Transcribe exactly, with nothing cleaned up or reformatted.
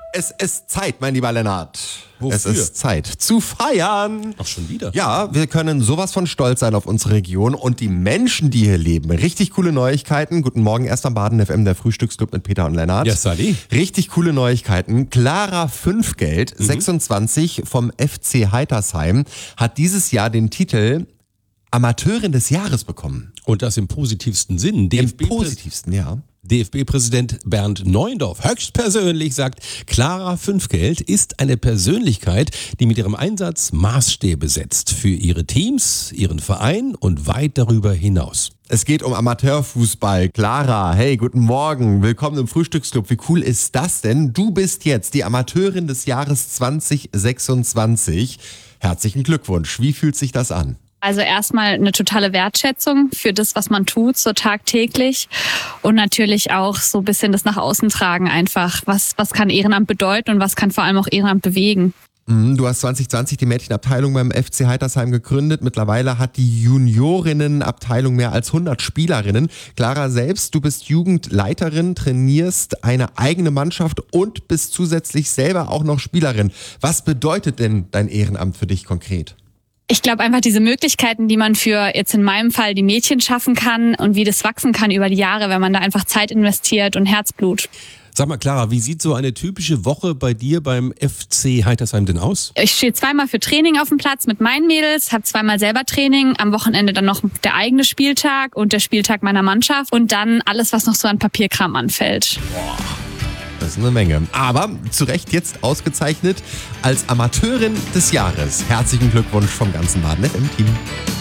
Es ist Zeit, mein lieber Lennart. Wofür? Es ist Zeit zu feiern. Ach, schon wieder? Ja, wir können sowas von stolz sein auf unsere Region und die Menschen, die hier leben. Richtig coole Neuigkeiten. Guten Morgen, erst am Baden F M, der Frühstücksclub mit Peter und Lennart. Ja, Sally. Richtig coole Neuigkeiten. Clara Fünfgeld, mhm. sechsundzwanzig, vom F C Heitersheim, hat dieses Jahr den Titel Amateurin des Jahres bekommen. Und das im positivsten Sinn. Im positivsten, ja. D F B-Präsident Bernd Neuendorf höchstpersönlich sagt, Clara Fünfgeld ist eine Persönlichkeit, die mit ihrem Einsatz Maßstäbe setzt für ihre Teams, ihren Verein und weit darüber hinaus. Es geht um Amateurfußball. Clara, hey, guten Morgen. Willkommen im Frühstücksclub. Wie cool ist das denn? Du bist jetzt die Amateurin des Jahres zwanzig sechsundzwanzig. Herzlichen Glückwunsch. Wie fühlt sich das an? Also erstmal eine totale Wertschätzung für das, was man tut, so tagtäglich. Und natürlich auch so ein bisschen das nach außen tragen einfach. Was, was kann Ehrenamt bedeuten und was kann vor allem auch Ehrenamt bewegen? Du hast zwanzig zwanzig die Mädchenabteilung beim F C Heitersheim gegründet. Mittlerweile hat die Juniorinnenabteilung mehr als hundert Spielerinnen. Clara selbst, du bist Jugendleiterin, trainierst eine eigene Mannschaft und bist zusätzlich selber auch noch Spielerin. Was bedeutet denn dein Ehrenamt für dich konkret? Ich glaube einfach diese Möglichkeiten, die man für jetzt in meinem Fall die Mädchen schaffen kann und wie das wachsen kann über die Jahre, wenn man da einfach Zeit investiert und Herzblut. Sag mal, Clara, wie sieht so eine typische Woche bei dir beim F C Heitersheim denn aus? Ich stehe zweimal für Training auf dem Platz mit meinen Mädels, habe zweimal selber Training, am Wochenende dann noch der eigene Spieltag und der Spieltag meiner Mannschaft und dann alles, was noch so an Papierkram anfällt. Boah. Das ist eine Menge. Aber zu Recht jetzt ausgezeichnet als Amateurin des Jahres. Herzlichen Glückwunsch vom ganzen Baden F M-Team.